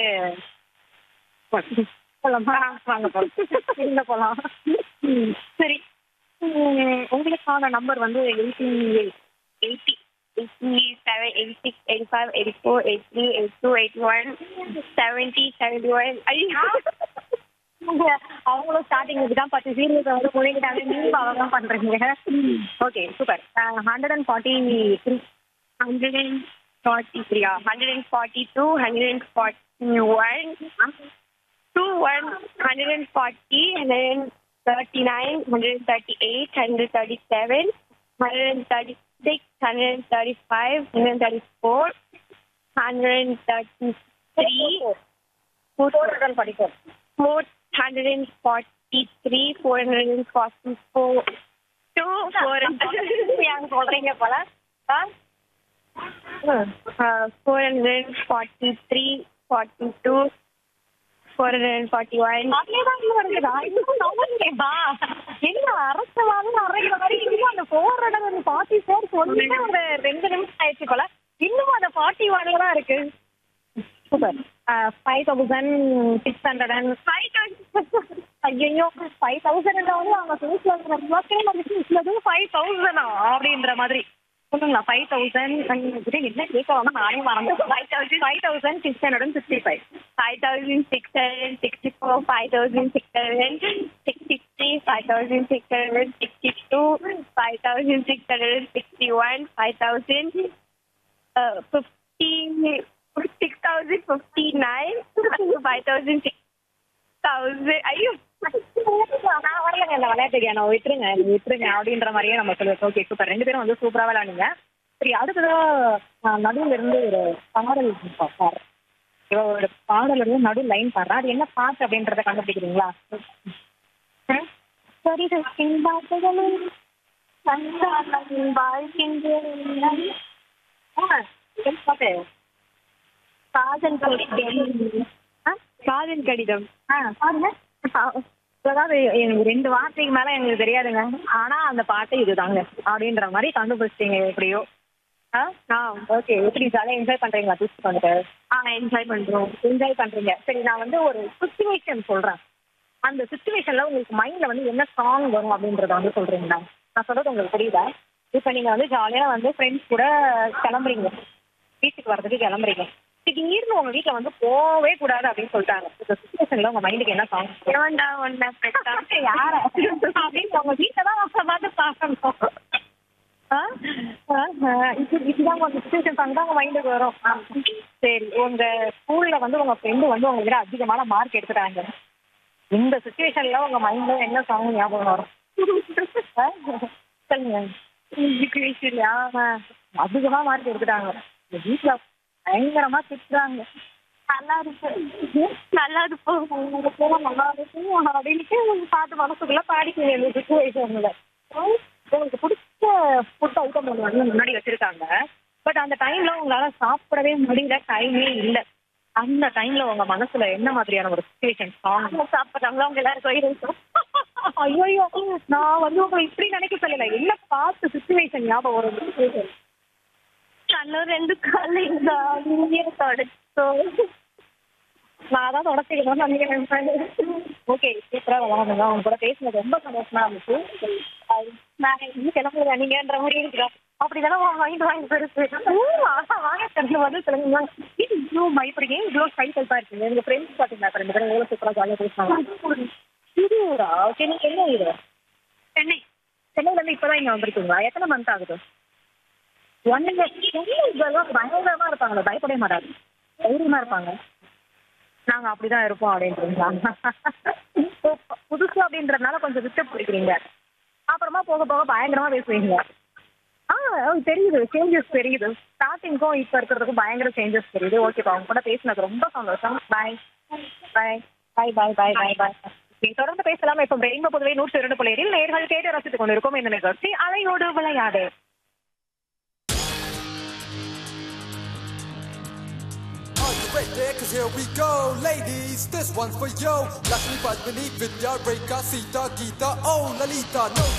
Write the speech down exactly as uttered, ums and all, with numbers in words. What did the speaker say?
போலாமா? வாங்க போலாம். இல்ல போலாம். ம், சரி. ம், உங்களுக்கான நம்பர் வந்து eighty eighty, eighty-seven, eighty-six, eighty-five, eighty-four, eighty-three, eighty-two, eighty-one, seventy, seventy-one. ஐயோ! அவங்களும் ஸ்டார்டிங் இதுதான் பத்து சீரியஸ் வந்து முழுங்கிட்டாங்க. நீங்க அவங்க பண்றீங்க. Okay super. Hundred and forty three hundred forty-three, one hundred forty-two, one hundred forty-one, two one, one hundred forty, one hundred thirty-nine, one hundred thirty-eight, one hundred thirty-seven, one hundred thirty-six, one hundred thirty-five, one hundred thirty-four, one hundred thirty-three, four hundred forty four four hundred forty-three, four hundred forty-four, two, four hundred சொல்றீங்க போல. uh, four hundred forty-three, forty-two, four hundred forty-one. அதேதான் இன்னும் வருதுடா. இன்னும் நம்புறீங்கப்பா. என்ன அரசவாலும் அரைக்கிற மாதிரி இன்னும் அந்த ஃபோர் ஹண்ட்ரட் ஃபார்ட்டி ஃபோர் சொல்லிட்டு ஒரு ரெண்டு நிமிஷம் ஆயிடுச்சு போல. இன்னும் அந்த ஃபார்ட்டி ஒன்ல தான் இருக்கு. Super. Five thousand six hundred and Five thousand. ஐயோ ஃபைவ் தௌசண்ட் வந்து அவங்க பேசுறது ஃபைவ் தௌசண்டா அப்படின்ற மாதிரி சொல்லுங்களா? ஃபைவ் தௌசண்ட் என்ன கேட்க வந்து நானே மறந்து five thousand five thousand six hundred and sixty five Five thousand six hundred sixty-four, five thousand six hundred sixty-three, five thousand six hundred sixty-two, five thousand six hundred sixty-one, five thousand uh fifty, six thousand fifty-nine, five thousand six thousand. ஐயோ நான் வரலங்க இந்த விளையாட்டுக்கு நான் விட்டுருங்க நீங்க விட்டுருங்க அப்படின்ற மாதிரியே நம்ம சொல்லுவோம். Okay super. ரெண்டு பேரும் வந்து சூப்பரா விளையாடுங்க. சரி அடுத்ததான் நடுவில் இருந்து ஒரு பாடல் பாரு. ஒரு பாடல் இருந்து நடு லைன் பாடுறா. அது என்ன பாட்டு அப்படின்றத கண்டுபிடிக்கிறீங்களா? சரி பாட்டுகளும் வாழ்கின்றேன். பாட்டு காதல் கடிதம். காதல் கடிதம். ஆ பாருங்க. அதாவது எனக்கு ரெண்டு வார்த்தைக்கு மேல எனக்கு தெரியாதுங்க. ஆனா அந்த பாட்டு இதுதாங்க அப்படின்ற மாதிரி கண்டுபிடிச்சிட்டீங்க எப்படியோ. ஆ ஓகே. எப்படி ஜாலியாக என்ஜாய் பண்றீங்களா? டூஸ்க்கு வந்துட்டு ஆ என்ஜாய் பண்றோம். என்ஜாய் பண்றீங்க. சரி நான் வந்து ஒரு சுச்சுவேஷன் சொல்றேன். அந்த சுச்சுவேஷன்ல உங்களுக்கு மைண்ட்ல வந்து என்ன சாங் வரும் அப்படின்றத வந்து சொல்றீங்களா? நான் சொல்றது உங்களுக்கு புரியுதா? இப்ப நீங்க வந்து ஜாலியா வந்து ஃப்ரெண்ட்ஸ் கூட கிளம்புறீங்க, வீட்டுக்கு வர்றதுக்கு கிளம்புறீங்க. திடீர்னு உங்க வீட்டுல வந்து போவே கூடாது அப்படின்னு சொல்லிட்டாங்க. இந்த சுச்சுவேஷன்ல உங்க மைண்டுக்கு என்ன சாங்? ஏவன்டா ஒன்ன பெட்டா யார அப்படின்னு உங்க வீட்டுல தான் நம்ம பார்த்து பார்க்கணும். இதுதான் உங்க சுச்சுவேஷன் சாங் தான் உங்க மைண்டுக்கு வரும். சரி உங்க ஸ்கூல்ல வந்து உங்க ஃப்ரெண்டு வந்து உங்க விட அதிகமான மார்க் எடுத்துட்டாங்க. இந்த சுச்சுவேஷன்ல உங்க மைண்ட்ல என்ன சாங் ஞாபகம் வரும்? சொல்லுங்க. அதிகமா மார்க் எடுத்துட்டாங்க. வீட்டுல பயங்கரமா திட்டுறாங்க. நல்லா இருக்கு நல்லா இருப்போம் நல்லா இருக்கும் அப்படின்னு பாட்டு மனசுக்குள்ள பாடிக்குங்க. இந்த சுச்சுவேஷன்ல உங்களுக்கு பிடிச்ச ஃபுட் ஐட்டம் ஒன்று வந்து முன்னாடி வச்சிருக்காங்க. பட் அந்த டைம்ல உங்களால சாப்பிடவே முடியல, டைமே இல்லை. அந்த டைம்ல உங்க மனசுல என்ன மாதிரியான ஒரு சுச்சுவேஷன் சாங் சாப்பிட்றாங்களோ அவங்க எல்லாரும் ஐயோ நான் வந்து உங்களை இப்படி நினைக்க சொல்லல. என்ன பார்த்து சுச்சுவேஷன் ஞாபகம் வரும்? சுச்சுவேஷன் கண்ணு ரெண்டு கால இந்த தொடச்சோம். நான் தான் தொடச்சிக்கணும்னு நினைக்கிறேன். ஓகே சூப்பரா விளாடுங்க. அவங்க கூட பேசுனது ரொம்ப சந்தோஷமா இருந்துச்சு. நான் இன்னும் கிளம்புறா நீங்கன்ற மாதிரி இருக்கிறோம். அப்படிதானே வாங்கிட்டு வாங்கி பெருசு வாங்க தெரிஞ்சு வந்து சொல்லுங்க. இவ்வளோ பயப்படுங்க, இவ்வளோ சைக்கிள்ஸா இருக்குங்க. எங்க ஃப்ரெண்ட்ஸ் பார்த்தீங்களா ரெண்டு பேரும் எவ்வளோ சூப்பரா ஜாலியாக பேசுவாங்க. திருவூரா? ஓகே. நீங்க என்ன ஊரு? சென்னை. சென்னையில இருந்து இப்பதான் இங்க வந்திருக்கீங்களா? எத்தனை மந்த் ஆகுது? One year. சென்னை பயங்கரமா இருப்பாங்களே, பயப்படவே மாட்டாங்க, தைரியமா இருப்பாங்க. நாங்க அப்படிதான் இருப்போம் அப்படின்றீங்களா? புதுசு அப்படின்றதுனால கொஞ்சம் விட்டு பிடிக்கிறீங்க, அப்புறமா போக போக பயங்கரமா பேசுவீங்க. ஆ தெரியுது, சேஞ்சஸ் தெரியுது. ஸ்டார்டிங்க்கும் இப்போ இருக்கிறதுக்கும் பயங்கர சேஞ்சஸ் தெரியுது. ஓகேப்பா, அவங்க கூட பேசினது ரொம்ப சந்தோஷம். பாய் பாய் பாய் பாய் பாய் பாய் பாய். தொடர்ந்து பேசலாம். இப்போ ரெயின்போ பொதுவே நூற்றி இரண்டு புள்ளி ஏழில் நேர்கள் கேட்டு ரசித்துக் கொண்டிருக்கும் இந்த நிகழ்ச்சி அலையோடு விளையாடு. Ready, cause here we go, ladies, this one's for you. Lakshmi Padmini, Vidya, Rekha, Sita, Geeta, oh Lalita, no